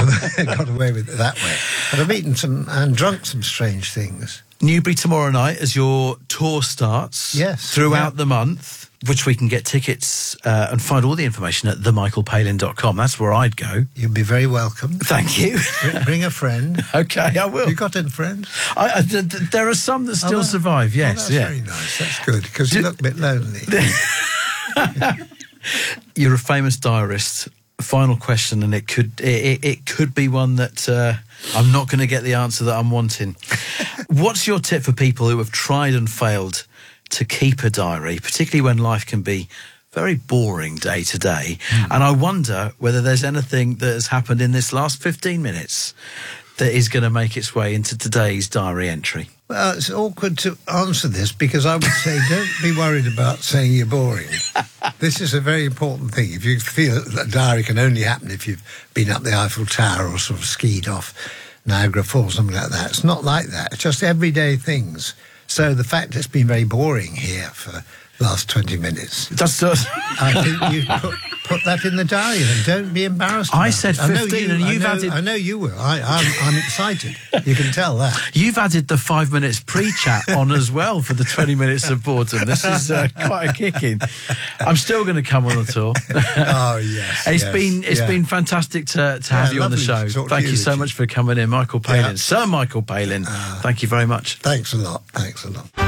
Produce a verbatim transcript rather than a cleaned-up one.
got away with it that way. But I've eaten some and drunk some strange things. Newbury tomorrow night as your tour starts. Yes. Throughout yeah. the month, which we can get tickets uh, and find all the information at the michael palin dot com. That's where I'd go. You'll be very welcome. Thank you. Bring, bring a friend. Okay, I will. You got any friends? I, I, th- th- there are some that still oh, survive, yes. Oh, that's yeah. very nice. That's good, because you look a bit lonely. You're a famous diarist. Final question, and it could it, it could be one that uh, I'm not going to get the answer that I'm wanting. What's your tip for people who have tried and failed to keep a diary, particularly when life can be very boring day to day? Mm. And I wonder whether there's anything that has happened in this last fifteen minutes that is going to make its way into today's diary entry. Well, it's awkward to answer this because I would say don't be worried about saying you're boring. This is a very important thing. If you feel that a diary can only happen if you've been up the Eiffel Tower or sort of skied off Niagara Falls, something like that. It's not like that. It's just everyday things. So the fact it's been very boring here for the last twenty minutes. That's just... I think you put, put that in the diary and don't be embarrassed about I said fifteen it. I and you've I know, added... I know you will. I, I'm, I'm excited. You can tell that. You've added the five minutes pre-chat on as well for the twenty minutes of boredom. This is uh, quite a kick-in. I'm still going to come on the tour. Oh, yes. It's yes, been it's yeah. been fantastic to, to have yeah, you on the show. Thank you, you so much for coming in, Michael Palin. Yeah. Sir Michael Palin, uh, thank you very much. Thanks a lot. Thanks a lot.